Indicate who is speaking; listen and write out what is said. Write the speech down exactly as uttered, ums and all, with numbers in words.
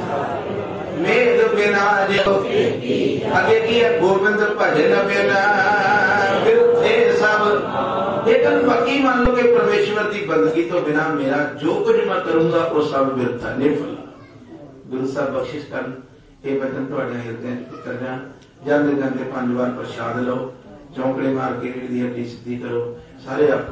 Speaker 1: मेद बिना जो अगे की है गोविंद भजन बिना बिरथे सब। लेकिन बाकी मान लो कि परमेश्वर की बंदगी तो बिना मेरा जो कुछ मैं करूंगा वो सब बिरथा निफल। गुरु साहब बख्शिश कर ये बचन थोड़े हिरदे उतर जान। जाते जाते पांच बार प्रसाद लो, चौंकड़े मार के रीढ़ दी हड्डी सीधी करो सारे।